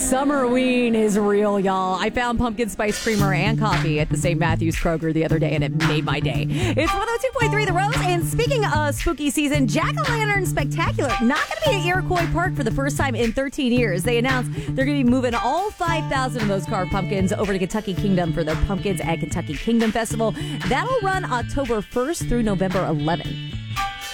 Summerween is real, y'all. I found pumpkin spice creamer and coffee at the St. Matthew's Kroger the other day, and it made my day. It's 102.3 The Rose, and speaking of spooky season, Jack-O-Lantern Spectacular not going to be at Iroquois Park for the first time in 13 years. They announced they're going to be moving all 5,000 of those carved pumpkins over to Kentucky Kingdom for their Pumpkins at Kentucky Kingdom Festival. That'll run October 1st through November 11th.